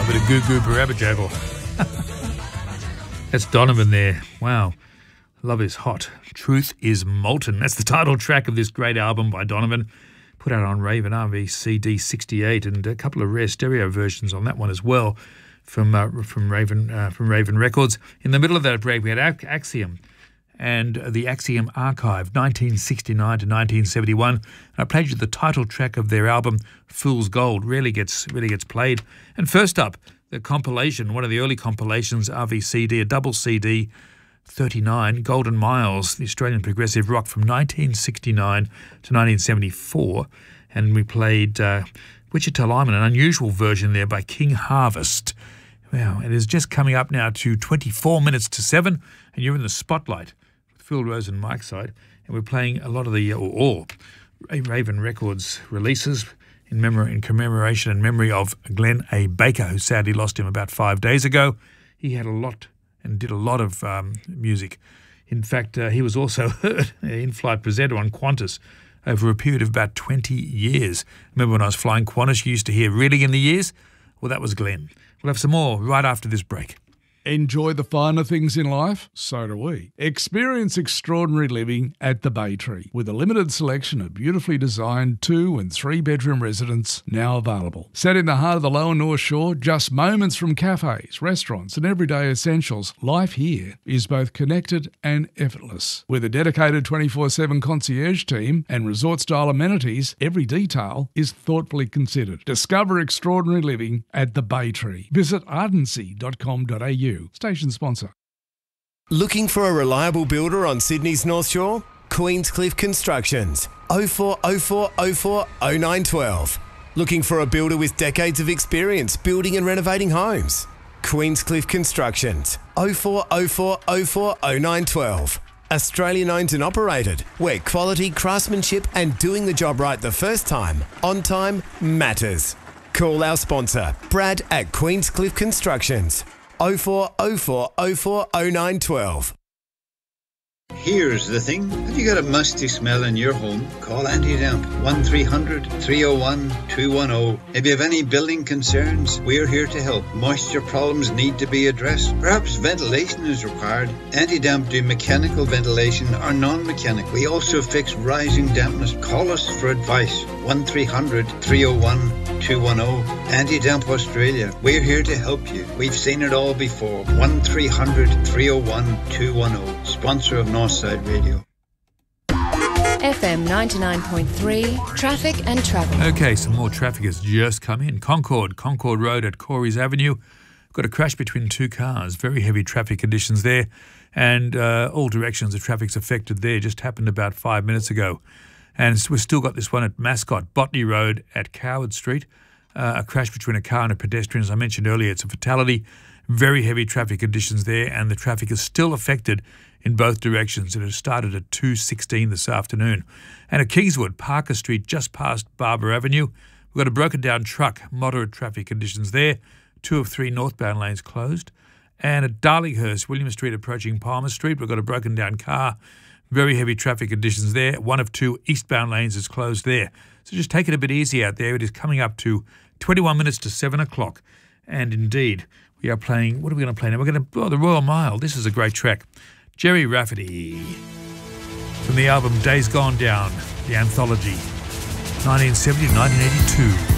bit of Goo Goo Barabajaggle. That's Donovan there. Wow. Love is hot. Truth is molten. That's the title track of this great album by Donovan. Put out on Raven RVCD 68, and a couple of rare stereo versions on that one as well from Raven Records. In the middle of that break, we had Axiom and the Axiom Archive, 1969 to 1971. And I played you the title track of their album, Fool's Gold. Really gets played. And first up, the compilation, one of the early compilations, RVCD, a double CD, 39, Golden Miles, the Australian progressive rock from 1969 to 1974. And we played Wichita Lineman, an unusual version there by King Harvest. Wow, it is just coming up now to 24 minutes to 7, and you're in the spotlight with Phil Rose and Mike Side, and we're playing a lot of the all Raven Records releases in commemoration and memory of Glenn A. Baker, who sadly lost him about 5 days ago. He had a lot and did a lot of music. In fact, he was also heard in-flight presenter on Qantas over a period of about 20 years. Remember when I was flying Qantas, you used to hear Reeling in the Years? Well, that was Glenn. We'll have some more right after this break. Enjoy the finer things in life? So do we. Experience extraordinary living at the Bay Tree with a limited selection of beautifully designed 2- and 3-bedroom residences now available. Set in the heart of the Lower North Shore, just moments from cafes, restaurants and everyday essentials, life here is both connected and effortless. With a dedicated 24/7 concierge team and resort-style amenities, every detail is thoughtfully considered. Discover extraordinary living at the Bay Tree. Visit ardency.com.au. Station sponsor. Looking for a reliable builder on Sydney's North Shore? Queenscliff Constructions. 0404 04 0912. Looking for a builder with decades of experience building and renovating homes? Queenscliff Constructions. 0404 04 0912. Australian owned and operated, where quality, craftsmanship and doing the job right the first time, on time, matters. Call our sponsor, Brad at Queenscliff Constructions. 0404 04 0912. Here's the thing. Have you got a musty smell in your home? Call Anti-Damp 1300 301 210. If you have any building concerns, we're here to help. Moisture problems need to be addressed. Perhaps ventilation is required. Anti-Damp do mechanical ventilation or non-mechanical. We also fix rising dampness. Call us for advice. 1300 301 210. Anti-Damp Australia. We're here to help you. We've seen it all before. 1300 301 210. Sponsor of Northside Radio. FM 99.3, traffic and travel. Okay, some more traffic has just come in. Concord Road at Corey's Avenue. Got a crash between two cars. Very heavy traffic conditions there. And all directions of traffic's affected there. Just happened about 5 minutes ago. And we've still got this one at Mascot, Botany Road at Coward Street. A crash between a car and a pedestrian. As I mentioned earlier, it's a fatality. Very heavy traffic conditions there, and the traffic is still affected in both directions. It has started at 2:16 this afternoon. And at Kingswood, Parker Street, just past Barber Avenue, we've got a broken down truck, moderate traffic conditions there. 2 of 3 northbound lanes closed. And at Darlinghurst, William Street approaching Palmer Street, we've got a broken down car. Very heavy traffic conditions there. 1 of 2 eastbound lanes is closed there. So just take it a bit easy out there. It is coming up to 21 minutes to 7 o'clock. And indeed, we are playing, what are we going to play now? We're going to, the Royal Mile. This is a great track. Jerry Rafferty from the album Days Gone Down, the anthology, 1970 to 1982.